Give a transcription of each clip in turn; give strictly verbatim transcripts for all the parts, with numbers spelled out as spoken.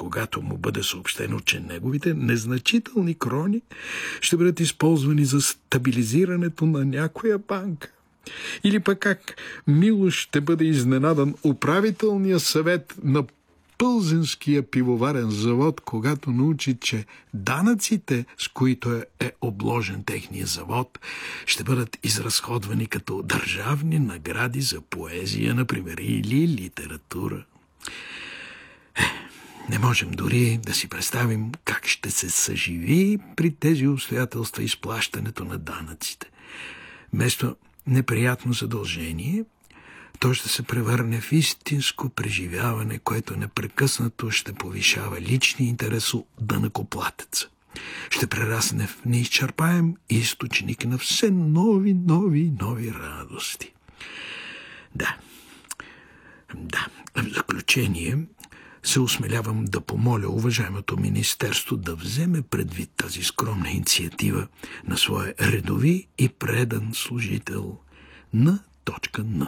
когато му бъде съобщено, че неговите незначителни крони ще бъдат използвани за стабилизирането на някоя банка. Или пък как мило ще бъде изненадан управителния съвет на Пълзенския пивоварен завод, когато научи, че данъците, с които е, е обложен техния завод, ще бъдат изразходвани като държавни награди за поезия, например, или литература. Е, не можем дори да си представим как ще се съживи при тези обстоятелства изплащането на данъците. Вместо неприятно задължение, то ще се превърне в истинско преживяване, което непрекъснато ще повишава личния интерес у данъкоплатеца. Ще прерасне в неизчерпаем източник на все нови, нови, нови радости. Да, да, в заключение се осмелявам да помоля уважаемото министерство да вземе предвид тази скромна инициатива на своя редови и предан служител на точка Н.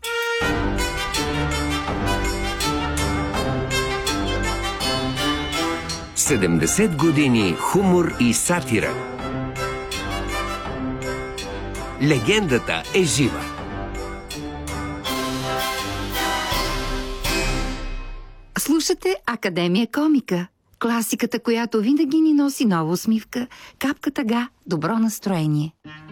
седемдесет години хумор и сатира. Легендата е жива. Слушате Академия Комика. Класиката, която винаги ни носи нова усмивка, капка тъга, добро настроение.